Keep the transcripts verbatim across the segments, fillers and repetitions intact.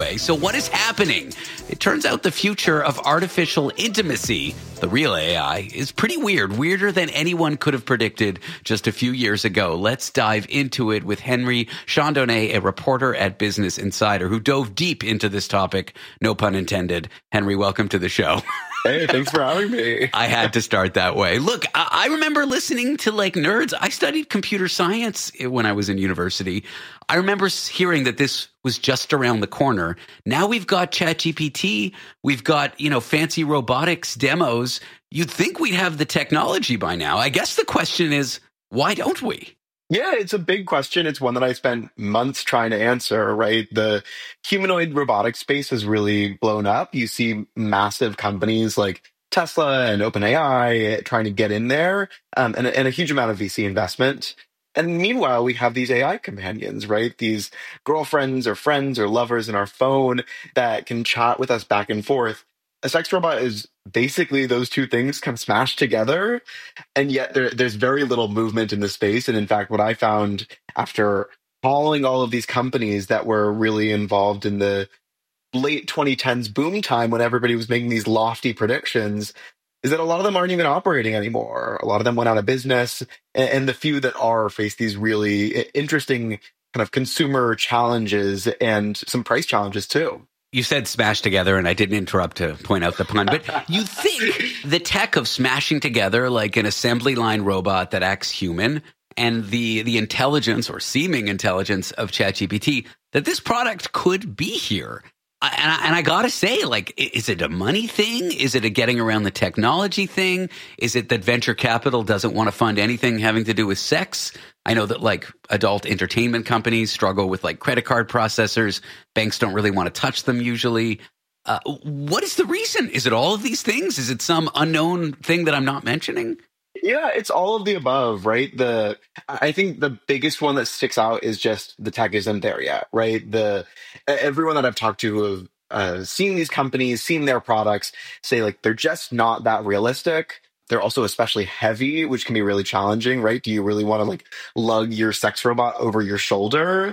Relay. So what is happening? It turns out the future of artificial intimacy, the real A I, is pretty weird, weirder than anyone could have predicted just a few years ago. Let's dive into it with Henry Chandonnet, a reporter at Business Insider, who dove deep into this topic, no pun intended. Henry, welcome to the show. Hey, thanks for having me. I had to start that way. Look, I, I remember listening to like nerds. I studied computer science when I was in university. I remember hearing that this was just around the corner. Now we've got ChatGPT. We've got, you know, fancy robotics demos. You'd think we'd have the technology by now. I guess the question is, why don't we? Yeah, it's a big question. It's one that I spent months trying to answer, right? The humanoid robotics space has really blown up. You see massive companies like Tesla and OpenAI trying to get in there, um, and, and a huge amount of V C investment. And meanwhile, we have these A I companions, right? These girlfriends or friends or lovers in our phone that can chat with us back and forth. A sex robot is basically those two things kind of smashed together, and yet there, there's very little movement in the space. And in fact, what I found after calling all of these companies that were really involved in the late twenty tens boom time when everybody was making these lofty predictions is that a lot of them aren't even operating anymore. A lot of them went out of business, and, and the few that are face these really interesting kind of consumer challenges and some price challenges too. You said smash together, and I didn't interrupt to point out the pun, but you think the tech of smashing together like an assembly line robot that acts human and the the intelligence or seeming intelligence of ChatGPT, that this product could be here. I, and, I, and I gotta say, like, is it a money thing? Is it a getting around the technology thing? Is it that venture capital doesn't want to fund anything having to do with sex? I know that like adult entertainment companies struggle with like credit card processors. Banks don't really want to touch them usually. Uh, what is the reason? Is it all of these things? Is it some unknown thing that I'm not mentioning? Yeah, it's all of the above, right? The I think the biggest one that sticks out is just the tech isn't there yet, right? The everyone that I've talked to who have uh, seen these companies, seen their products, say like they're just not that realistic. They're also especially heavy, which can be really challenging, right? Do you really want to like lug your sex robot over your shoulder?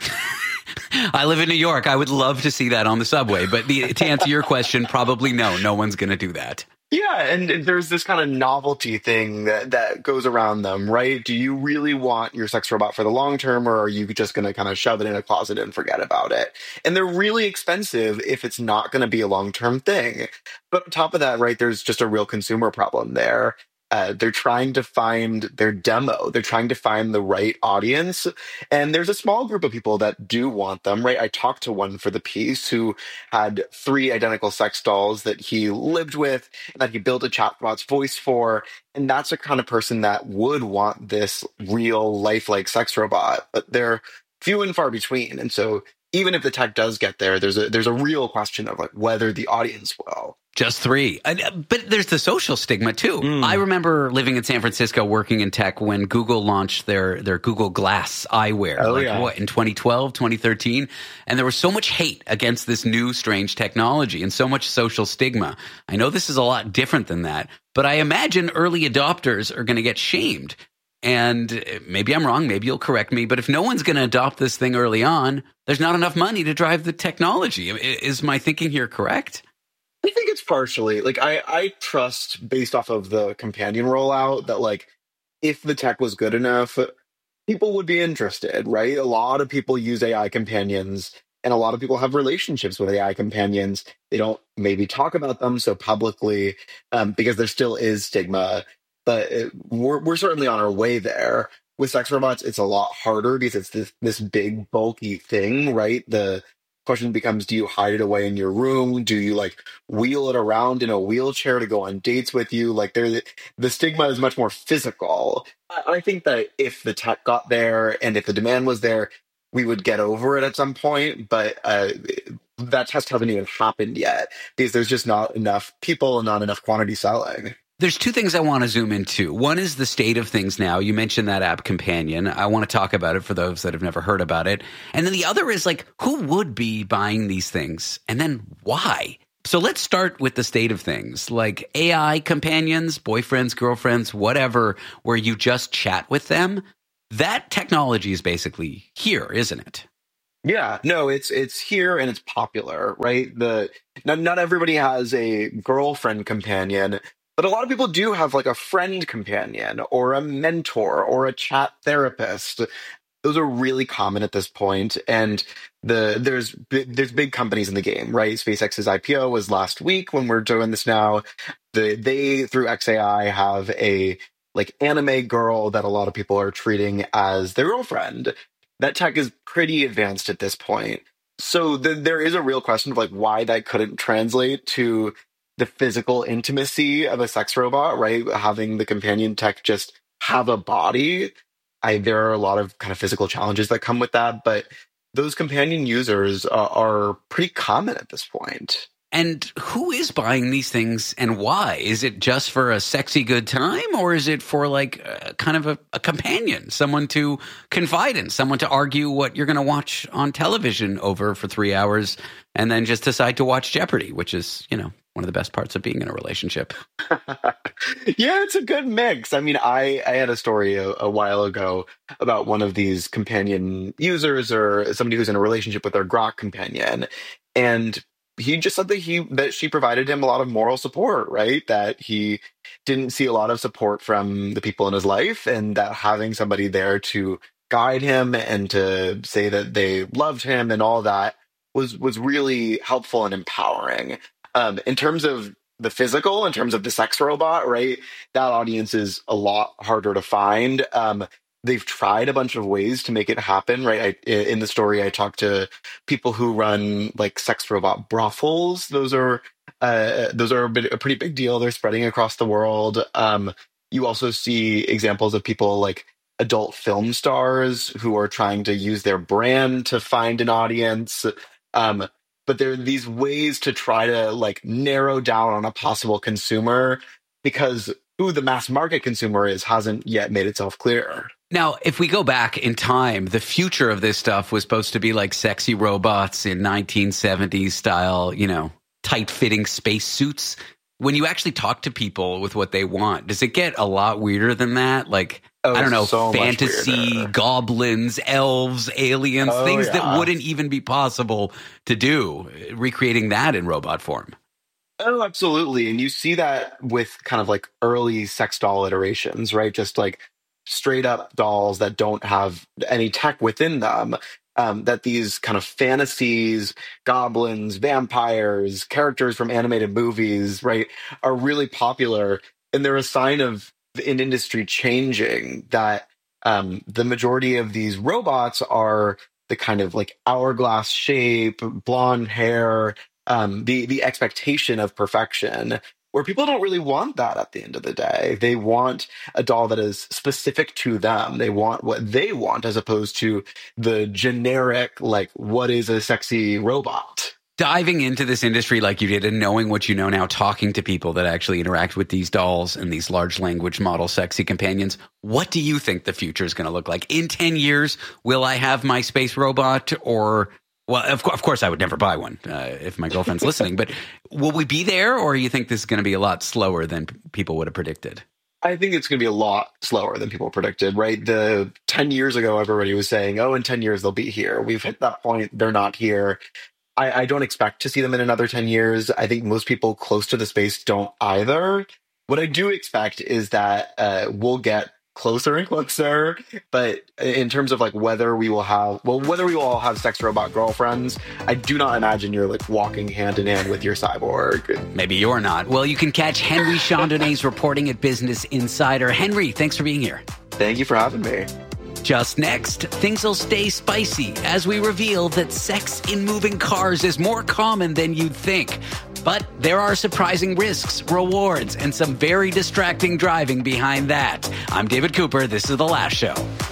I live in New York. I would love to see that on the subway, but the, to answer your question, probably no. No one's going to do that. Yeah, and there's this kind of novelty thing that, that goes around them, right? Do you really want your sex robot for the long term, or are you just going to kind of shove it in a closet and forget about it? And they're really expensive if it's not going to be a long-term thing. But on top of that, right, there's just a real consumer problem there. Uh, they're trying to find their demo. They're trying to find the right audience. And there's a small group of people that do want them, right? I talked to one for the piece who had three identical sex dolls that he lived with, and that he built a chatbot's voice for. And that's the kind of person that would want this real lifelike sex robot. But they're few and far between. And so even if the tech does get there, there's a there's a real question of like whether the audience will. Just three. Uh, but there's the social stigma, too. Mm. I remember living in San Francisco working in tech when Google launched their, their Google Glass eyewear. Oh, like, yeah. what, in twenty twelve, twenty thirteen? And there was so much hate against this new, strange technology and so much social stigma. I know this is a lot different than that, but I imagine early adopters are going to get shamed. And maybe I'm wrong. Maybe you'll correct me. But if no one's going to adopt this thing early on, there's not enough money to drive the technology. Is my thinking here correct? I think it's partially like I, I trust based off of the companion rollout that like if the tech was good enough, people would be interested, right? A lot of people use A I companions and a lot of people have relationships with A I companions. They don't maybe talk about them so publicly um, because there still is stigma, but it, we're, we're certainly on our way there. With sex robots, it's a lot harder because it's this, this big bulky thing, right? The question becomes, do you hide it away in your room? Do you like wheel it around in a wheelchair to go on dates with you? Like there, the stigma is much more physical. I think that if the tech got there and if the demand was there, we would get over it at some point. But uh, that test hasn't even happened yet because there's just not enough people and not enough quantity selling. There's two things I want to zoom into. One is the state of things now. You mentioned that app Companion. I want to talk about it for those that have never heard about it. And then the other is like, who would be buying these things? And then why? So let's start with the state of things, like A I companions, boyfriends, girlfriends, whatever, where you just chat with them. That technology is basically here, isn't it? Yeah, no, it's it's here and it's popular, right? The not, not everybody has a girlfriend companion, but a lot of people do have like a friend companion or a mentor or a chat therapist. Those are really common at this point, and the there's bi- there's big companies in the game, right? SpaceX's I P O was last week when we're doing this now. The they through X A I have a like anime girl that a lot of people are treating as their girlfriend. That tech is pretty advanced at this point. So th- there is a real question of like why that couldn't translate to the physical intimacy of a sex robot, right? Having the companion tech just have a body. I there are a lot of kind of physical challenges that come with that, but those companion users uh, are pretty common at this point. And who is buying these things and why? Is it just for a sexy good time, or is it for like a, kind of a, a companion, someone to confide in, someone to argue what you're going to watch on television over for three hours and then just decide to watch Jeopardy, which is, you know, one of the best parts of being in a relationship. Yeah, it's a good mix. I mean, I, I had a story a, a while ago about one of these companion users or somebody who's in a relationship with their Grok companion. And he just said that he that she provided him a lot of moral support, right? That he didn't see a lot of support from the people in his life, and that having somebody there to guide him and to say that they loved him and all that was was really helpful and empowering. Um, in terms of the physical, in terms of the sex robot, right? That audience is a lot harder to find. Um, they've tried a bunch of ways to make it happen, right? I, in the story, I talked to people who run like sex robot brothels. Those are uh, those are a, bit, a pretty big deal. They're spreading across the world. Um, you also see examples of people like adult film stars who are trying to use their brand to find an audience. Um, but there are these ways to try to like narrow down on a possible consumer because who the mass market consumer is hasn't yet made itself clear. Now, if we go back in time, the future of this stuff was supposed to be like sexy robots in nineteen seventies style, you know, tight-fitting space suits. When you actually talk to people with what they want, does it get a lot weirder than that? Like, oh, I don't know, so fantasy, goblins, elves, aliens, oh, things yeah. that wouldn't even be possible to do, recreating that in robot form. Oh, absolutely. And you see that with kind of like early sex doll iterations, right? Just like straight up dolls that don't have any tech within them. Um, that these kind of fantasies, goblins, vampires, characters from animated movies, right, are really popular. And they're a sign of an industry changing, that um, the majority of these robots are the kind of like hourglass shape, blonde hair, um, the, the expectation of perfection, where people don't really want that at the end of the day. They want a doll that is specific to them. They want what they want as opposed to the generic, like, what is a sexy robot? Diving into this industry like you did and knowing what you know now, talking to people that actually interact with these dolls and these large language model sexy companions, what do you think the future is going to look like? In ten years, will I have my space robot? Or, well, of, co- of course, I would never buy one uh, if my girlfriend's listening. But will we be there, or you think this is going to be a lot slower than p- people would have predicted? I think it's going to be a lot slower than people predicted, right? The ten years ago, everybody was saying, oh, in ten years, they'll be here. We've hit that point. They're not here. I, I don't expect to see them in another ten years. I think most people close to the space don't either. What I do expect is that uh, we'll get closer and closer, but in terms of like whether we will have, well, whether we will all have sex robot girlfriends, I do not imagine you're like walking hand in hand with your cyborg. Maybe you're not. Well, you can catch Henry Chandonnet's reporting at Business Insider. Henry, thanks for being here. Thank you for having me. Just next, things will stay spicy as we reveal that sex in moving cars is more common than you'd think. But there are surprising risks, rewards, and some very distracting driving behind that. I'm David Cooper. This is The Last Show.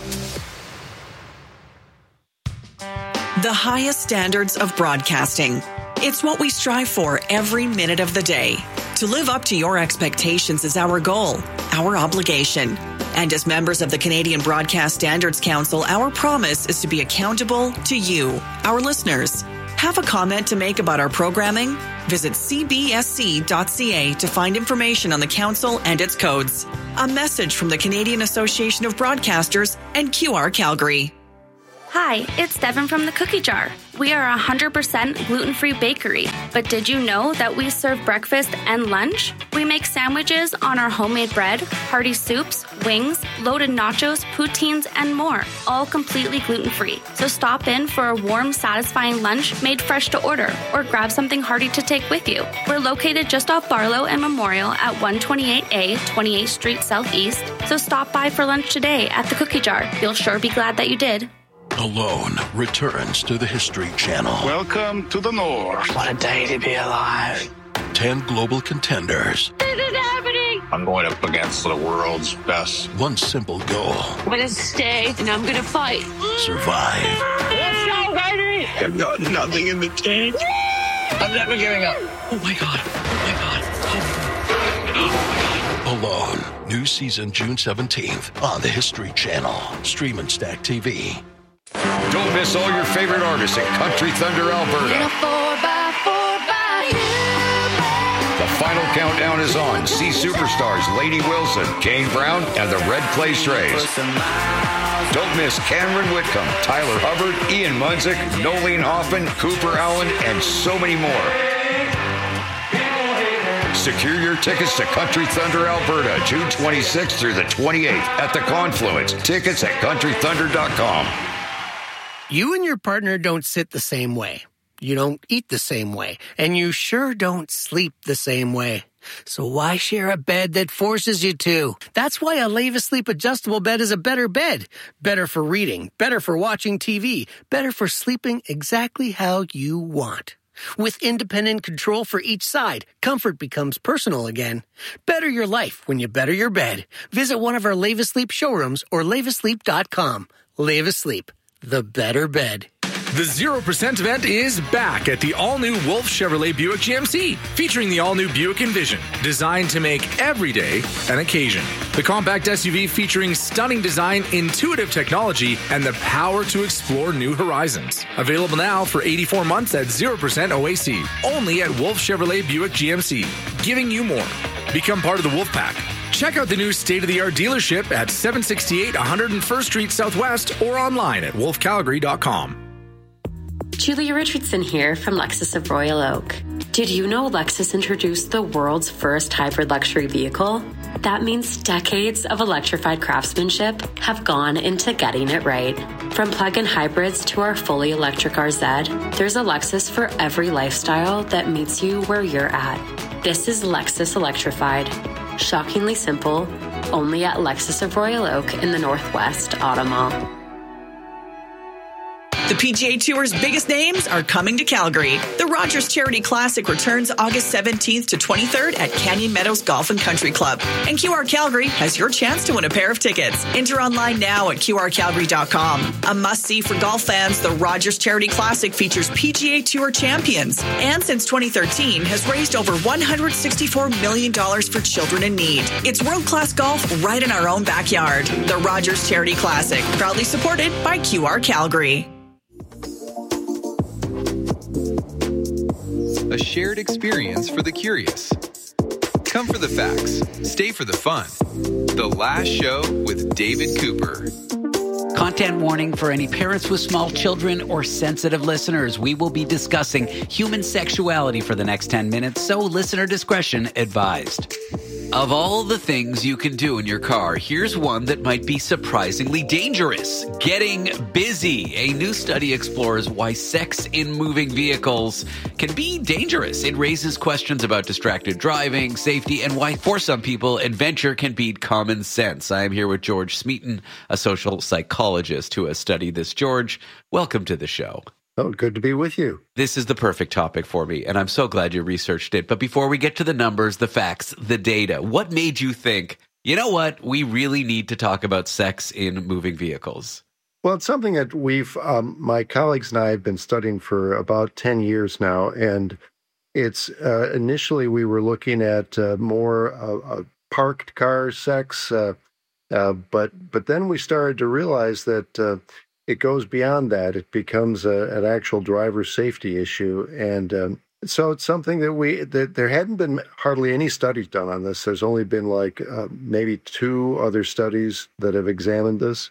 The highest standards of broadcasting. It's what we strive for every minute of the day. To live up to your expectations is our goal, our obligation. And as members of the Canadian Broadcast Standards Council, our promise is to be accountable to you, our listeners. Have a comment to make about our programming? Visit c b s c dot c a to find information on the council and its codes. A message from the Canadian Association of Broadcasters and Q R Calgary. Hi, it's Devin from the Cookie Jar. We are a one hundred percent gluten-free bakery, but did you know that we serve breakfast and lunch? We make sandwiches on our homemade bread, hearty soups, wings, loaded nachos, poutines, and more, all completely gluten-free. So stop in for a warm, satisfying lunch made fresh to order, or grab something hearty to take with you. We're located just off Barlow and Memorial at one twenty-eight A, twenty-eighth Street Southeast, so stop by for lunch today at the Cookie Jar. You'll sure be glad that you did. Alone returns to the History Channel. Welcome to the North. What a day to be alive. Ten global contenders. This is happening. I'm going up against the world's best. One simple goal. I'm going to stay and I'm going to fight. Survive. Let's go, baby. I've got nothing in the tank. I'm never giving up. Oh my God. Oh my God. Oh my God. Alone. New season June seventeenth on the History Channel. Stream and Stack T V. Don't miss all your favorite artists at Country Thunder, Alberta. Four by four by you. The final countdown is on. See superstars Lady Wilson, Kane Brown, and the Red Clay Strays. Don't miss Cameron Whitcomb, Tyler Hubbard, Ian Munzik, Nolene Hoffman, Cooper Allen, and so many more. Secure your tickets to Country Thunder, Alberta, June twenty-sixth through the twenty-eighth at the Confluence. Tickets at country thunder dot com. You and your partner don't sit the same way. You don't eat the same way. And you sure don't sleep the same way. So why share a bed that forces you to? That's why a Leva Sleep adjustable bed is a better bed. Better for reading, better for watching T V, better for sleeping exactly how you want. With independent control for each side, comfort becomes personal again. Better your life when you better your bed. Visit one of our Leva Sleep showrooms or leva sleep dot com. Leva Sleep, the better bed. The zero percent event is back at the all-new Wolf Chevrolet Buick G M C, featuring the all-new Buick Envision, designed to make every day an occasion. The compact S U V featuring stunning design, intuitive technology, and the power to explore new horizons. Available now for eighty-four months at zero percent O A C, only at Wolf Chevrolet Buick G M C, giving you more. Become part of the Wolf Pack. Check out the new state-of-the-art dealership at seven sixty-eight one hundred first Street Southwest or online at wolf calgary dot com. Julia Richardson here from Lexus of Royal Oak. Did you know Lexus introduced the world's first hybrid luxury vehicle? That means decades of electrified craftsmanship have gone into getting it right. From plug-in hybrids to our fully electric R Z, there's a Lexus for every lifestyle that meets you where you're at. This is Lexus Electrified. Shockingly simple, only at Lexus of Royal Oak in the Northwest Auto Mall. The P G A Tour's biggest names are coming to Calgary. The Rogers Charity Classic returns August seventeenth to twenty-third at Canyon Meadows Golf and Country Club. And Q R Calgary has your chance to win a pair of tickets. Enter online now at q r calgary dot com. A must-see for golf fans, the Rogers Charity Classic features P G A Tour champions. And since twenty thirteen, has raised over one hundred sixty-four million dollars for children in need. It's world-class golf right in our own backyard. The Rogers Charity Classic, proudly supported by Q R Calgary. A shared experience for the curious. Come for the facts, stay for the fun. The Last Show with David Cooper. Content warning for any parents with small children or sensitive listeners. We will be discussing human sexuality for the next ten minutes, so listener discretion advised. Of all the things you can do in your car, here's one that might be surprisingly dangerous. Getting busy. A new study explores why sex in moving vehicles can be dangerous. It raises questions about distracted driving, safety, and why, for some people, adventure can beat common sense. I am here with George Smeaton, a social psychologist who has studied this. George, welcome to the show. Oh, good to be with you. This is the perfect topic for me, and I'm so glad you researched it. But before we get to the numbers, the facts, the data, what made you think, you know what, we really need to talk about sex in moving vehicles? Well, it's something that we've, um, my colleagues and I have been studying for about ten years now. And it's uh, initially we were looking at uh, more uh, uh, parked car sex, uh, uh, but but then we started to realize that uh, it goes beyond that. It becomes a, an actual driver safety issue. And um, so it's something that we, that there hadn't been hardly any studies done on this. There's only been like uh, maybe two other studies that have examined this.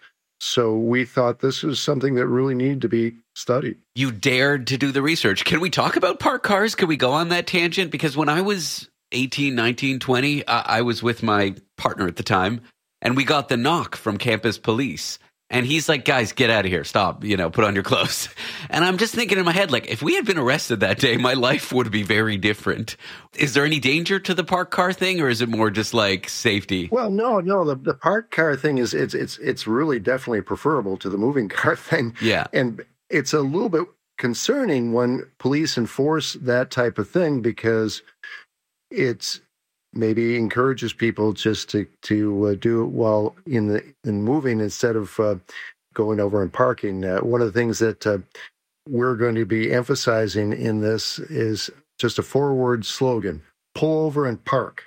So we thought this was something that really needed to be studied. You dared to do the research. Can we talk about parked cars? Can we go on that tangent? Because when I was eighteen, nineteen, twenty, uh, I was with my partner at the time, and we got the knock from campus police. And he's like, guys, get out of here. Stop, you know, put on your clothes. And I'm just thinking in my head, like, if we had been arrested that day, my life would be very different. Is there any danger to the parked car thing, or is it more just like safety? Well, no, no. The, the parked car thing is it's it's it's really definitely preferable to the moving car thing. Yeah. And it's a little bit concerning when police enforce that type of thing, because it's maybe encourages people just to to uh, do it while in the in moving instead of uh, going over and parking. Uh, one of the things that uh, we're going to be emphasizing in this is just a four-word slogan: pull over and park.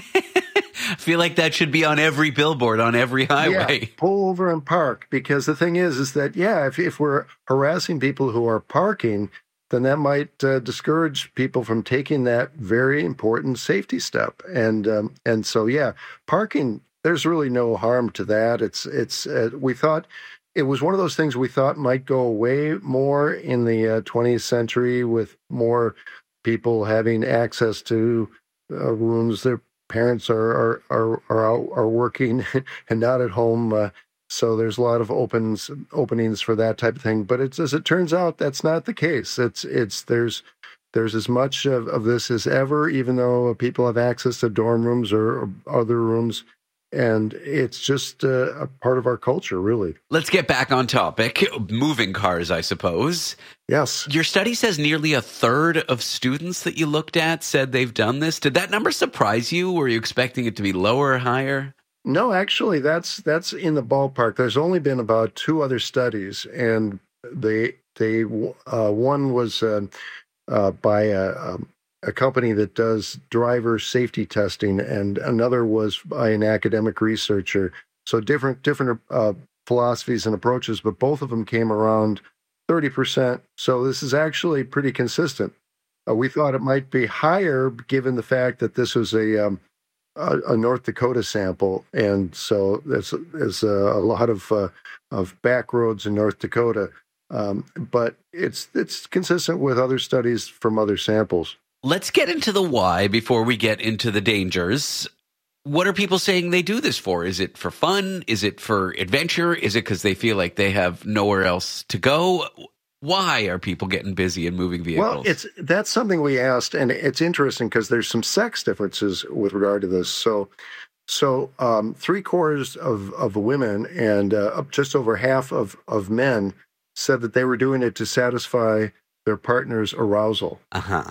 I feel like that should be on every billboard on every highway. Yeah, pull over and park, because the thing is, is that, yeah, if if we're harassing people who are parking, then that might uh, discourage people from taking that very important safety step. And um, and so, yeah, parking, there's really no harm to that. It's it's uh, we thought it was one of those things we thought might go away more in the uh, twentieth century, with more people having access to uh, rooms. Their parents are are are are, out, are working and not at home. Uh, So there's a lot of opens openings for that type of thing, but it's, as it turns out, that's not the case. It's it's there's there's as much of, of this as ever, even though people have access to dorm rooms or, or other rooms, and it's just uh, a part of our culture, really. Let's get back on topic. Moving cars, I suppose. Yes. Your study says nearly a third of students that you looked at said they've done this. Did that number surprise you? Were you expecting it to be lower or higher? No, actually, that's that's in the ballpark. There's only been about two other studies, and they they uh, one was uh, uh, by a, a company that does driver safety testing, and another was by an academic researcher. So different different uh, philosophies and approaches, but both of them came around thirty percent. So this is actually pretty consistent. Uh, we thought it might be higher, given the fact that this was a um, A, a North Dakota sample, and so there's, there's a, a lot of uh, of back roads in North Dakota, um, but it's it's consistent with other studies from other samples. Let's get into the why before we get into the dangers. What are people saying they do this for? Is it for fun? Is it for adventure? Is it because they feel like they have nowhere else to go? Why are people getting busy and moving vehicles? Well, it's that's something we asked, and it's interesting because there's some sex differences with regard to this. So, so um, three quarters of, of women and uh, just over half of, of men said that they were doing it to satisfy their partner's arousal. Uh-huh.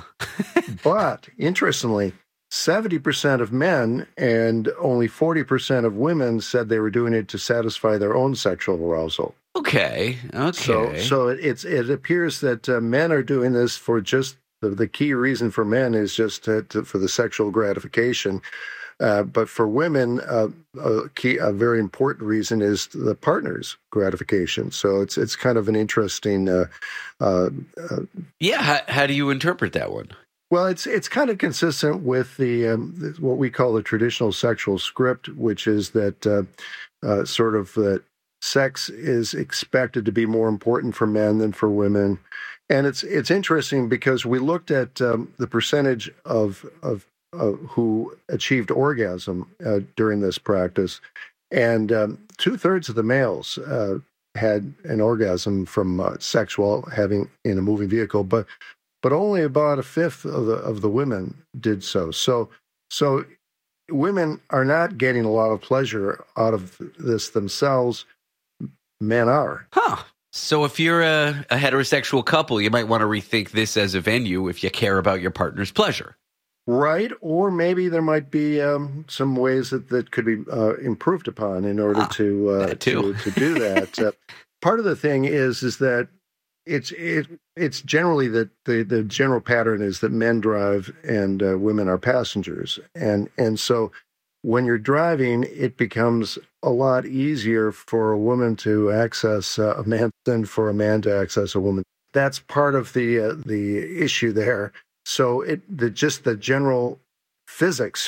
But interestingly, seventy percent of men and only forty percent of women said they were doing it to satisfy their own sexual arousal. Okay. Okay. So, so it's it appears that uh, men are doing this for just the, the key reason for men is just to, to, for the sexual gratification, uh, but for women, uh, a key a very important reason is the partner's gratification. So it's it's kind of an interesting. Uh, uh, uh, yeah. How, how do you interpret that one? Well, it's it's kind of consistent with the um, what we call the traditional sexual script, which is that uh, uh, sort of that. Sex is expected to be more important for men than for women, and it's it's interesting because we looked at um, the percentage of of uh, who achieved orgasm uh, during this practice, and um, two thirds of the males uh, had an orgasm from uh, sex while having in a moving vehicle, but but only about a fifth of the of the women did so. So so women are not getting a lot of pleasure out of this themselves. Men are. Huh. So if you're a, a heterosexual couple, you might want to rethink this as a venue if you care about your partner's pleasure. Right. Or maybe there might be um, some ways that, that could be uh, improved upon in order ah, to, uh, to to do that. uh, part of the thing is is that it's it, it's generally that the, the general pattern is that men drive and uh, women are passengers. And and so when you're driving, it becomes a lot easier for a woman to access uh, a man than for a man to access a woman. That's part of the uh, the issue there. So it the just the general physics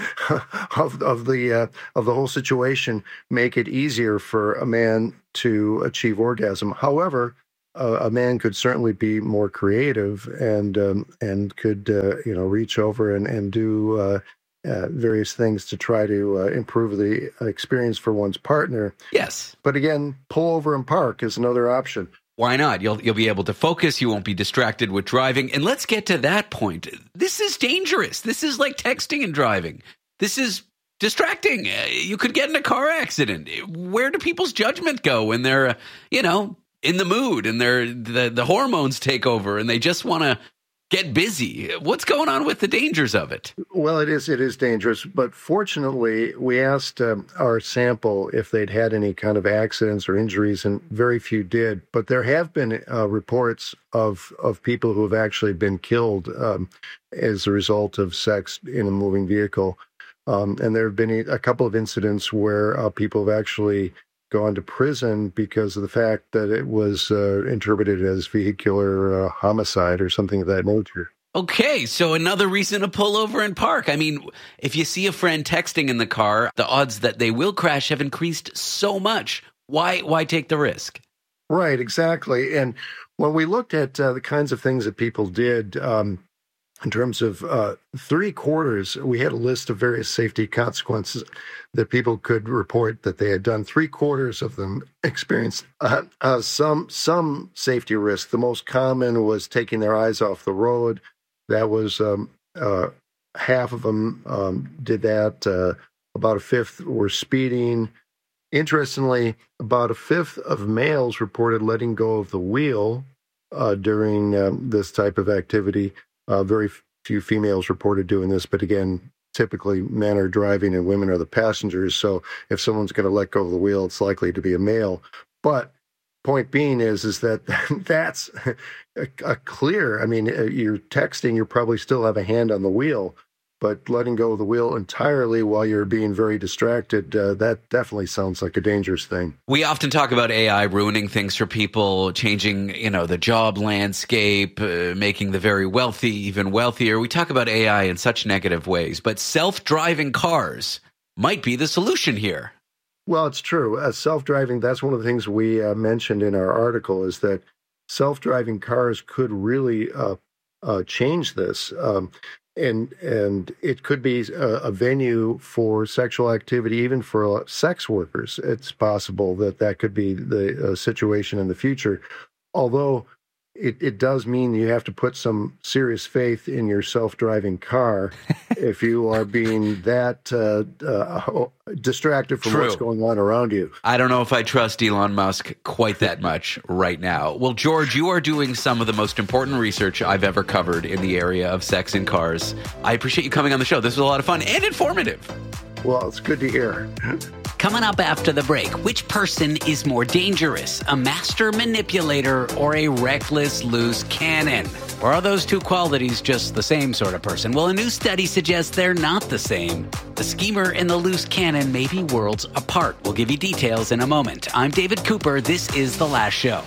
of of the uh, of the whole situation make it easier for a man to achieve orgasm. However, uh, a man could certainly be more creative and um, and could uh, you know reach over and and do uh, uh, various things to try to uh, improve the experience for one's partner. Yes, but again, pull over and park is another option. Why not? You'll you'll be able to focus. You won't be distracted with driving. And let's get to that point. This is dangerous. This is like texting and driving. This is distracting. You could get in a car accident. Where do people's judgment go when they're, you know, in the mood and they're the, the hormones take over and they just want to get busy? What's going on with the dangers of it? Well, it is it is dangerous, but fortunately, we asked um, our sample if they'd had any kind of accidents or injuries, and very few did. But there have been uh, reports of of people who have actually been killed um, as a result of sex in a moving vehicle, um, and there have been a couple of incidents where uh, people have actually gone to prison because of the fact that it was uh, interpreted as vehicular uh, homicide or something of that nature. Okay, so another reason to pull over and park. I mean, if you see a friend texting in the car, the odds that they will crash have increased so much. Why, why take the risk? Right, exactly. And when we looked at uh, the kinds of things that people did, um, in terms of uh, three quarters, we had a list of various safety consequences that people could report that they had done. Three quarters of them experienced uh, uh, some some safety risk. The most common was taking their eyes off the road. That was um, uh, half of them um, did that. Uh, about a fifth were speeding. Interestingly, about a fifth of males reported letting go of the wheel uh, during um, this type of activity. Uh, very few females reported doing this, but again, typically men are driving and women are the passengers. So if someone's going to let go of the wheel, it's likely to be a male. But point being is, is that that's a, a clear, I mean, you're texting, you probably still have a hand on the wheel, but letting go of the wheel entirely while you're being very distracted, uh, that definitely sounds like a dangerous thing. We often talk about A I ruining things for people, changing, you know, the job landscape, uh, making the very wealthy even wealthier. We talk about A I in such negative ways, but self-driving cars might be the solution here. Well, it's true. Uh, self-driving, that's one of the things we uh, mentioned in our article, is that self-driving cars could really uh, uh, change this. Um, And and it could be a, a venue for sexual activity, even for sex workers. It's possible that that could be the uh, situation in the future. Although it, it does mean you have to put some serious faith in your self-driving car if you are being that uh, uh, distracted from True. what's going on around you. I don't know if I trust Elon Musk quite that much right now. Well, George, you are doing some of the most important research I've ever covered in the area of sex in cars. I appreciate you coming on the show. This was a lot of fun and informative. Well, it's good to hear. Coming up after the break, which person is more dangerous, a master manipulator or a reckless loose cannon? Or are those two qualities just the same sort of person? Well, a new study suggests they're not the same. The schemer and the loose cannon may be worlds apart. We'll give you details in a moment. I'm David Cooper. This is The Last Show.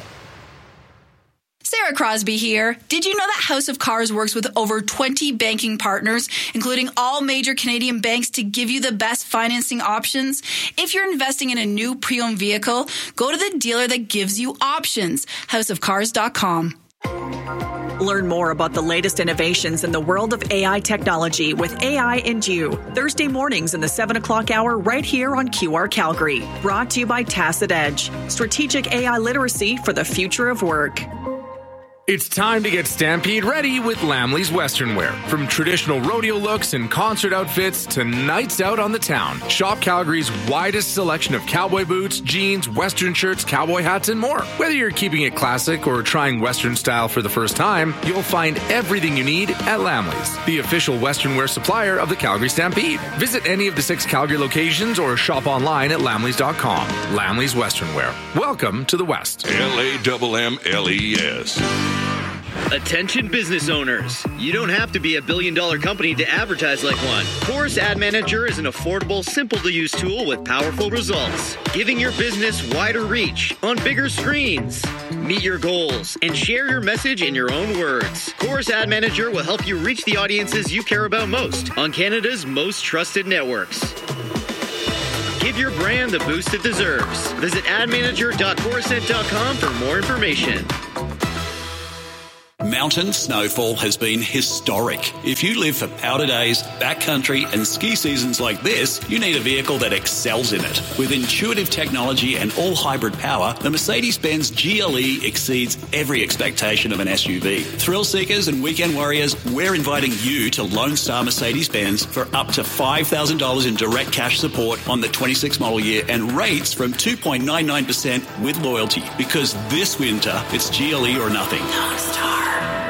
Sarah Crosby here. Did you know that House of Cars works with over twenty banking partners, including all major Canadian banks, to give you the best financing options? If you're investing in a new pre-owned vehicle, go to the dealer that gives you options. house of cars dot com. Learn more about the latest innovations in the world of A I technology with A I and You, Thursday mornings in the seven o'clock hour right here on Q R Calgary. Brought to you by Tacit Edge, strategic A I literacy for the future of work. It's time to get Stampede ready with Lamley's Western Wear. From traditional rodeo looks and concert outfits to nights out on the town, shop Calgary's widest selection of cowboy boots, jeans, Western shirts, cowboy hats, and more. Whether you're keeping it classic or trying Western style for the first time, you'll find everything you need at Lamley's, the official Western wear supplier of the Calgary Stampede. Visit any of the six Calgary locations or shop online at lamleys dot com. Lamley's Western Wear. Welcome to the West. L A M M L E S. Attention business owners. You don't have to be a billion dollar company to advertise like one. Chorus Ad Manager is an affordable, simple to use tool with powerful results, giving your business wider reach on bigger screens. Meet your goals and share your message in your own words. Chorus Ad Manager will help you reach the audiences you care about most on Canada's most trusted networks. Give your brand the boost it deserves. Visit ad manager dot chorusnet dot com for more information. Mountain snowfall has been historic. If you live for powder days, backcountry and ski seasons like this, you need a vehicle that excels in it. With intuitive technology and all-hybrid power, the Mercedes-Benz G L E exceeds every expectation of an S U V. Thrill seekers and weekend warriors, we're inviting you to Lone Star Mercedes-Benz for up to five thousand dollars in direct cash support on the twenty-six model year and rates from two point nine nine percent with loyalty. Because this winter, it's G L E or nothing. Lone Star.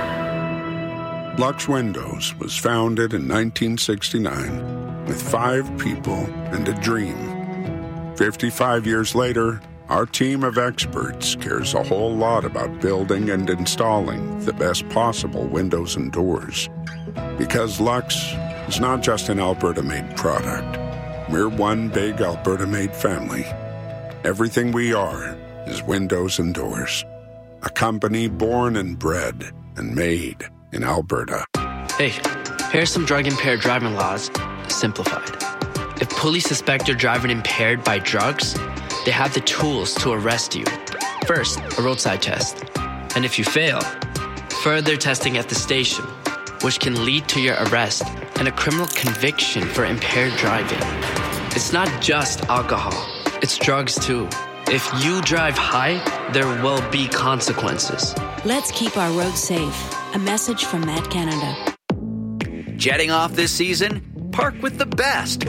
Lux Windows was founded in nineteen sixty-nine with five people and a dream. fifty-five years later, our team of experts cares a whole lot about building and installing the best possible windows and doors. Because Lux is not just an Alberta-made product. We're one big Alberta-made family. Everything we are is windows and doors. A company born and bred and made in Alberta. Hey, here's some drug-impaired driving laws, simplified. If police suspect you're driving impaired by drugs, they have the tools to arrest you. First, a roadside test. And if you fail, further testing at the station, which can lead to your arrest and a criminal conviction for impaired driving. It's not just alcohol, it's drugs too. If you drive high, there will be consequences. Let's keep our roads safe. A message from Met Canada. Jetting off this season? Park with the best.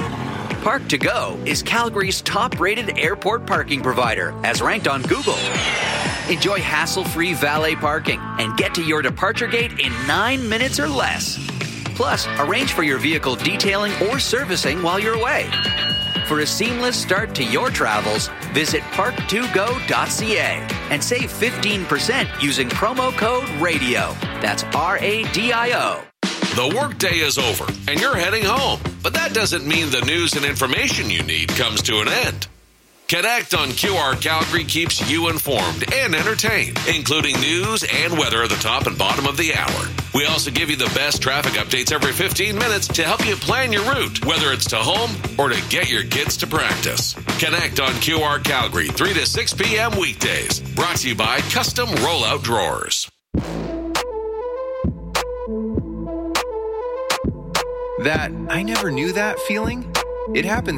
Park to Go is Calgary's top-rated airport parking provider, as ranked on Google. Enjoy hassle-free valet parking and get to your departure gate in nine minutes or less. Plus, arrange for your vehicle detailing or servicing while you're away. For a seamless start to your travels, visit park to go dot c a and save fifteen percent using promo code RADIO. That's R A D I O. The workday is over and you're heading home, but that doesn't mean the news and information you need comes to an end. Connect on Q R Calgary keeps you informed and entertained, including news and weather at the top and bottom of the hour. We also give you the best traffic updates every fifteen minutes to help you plan your route, whether it's to home or to get your kids to practice. Connect on Q R Calgary, three to six p.m. weekdays. Brought to you by Custom Rollout Drawers. That I never knew that feeling? It happens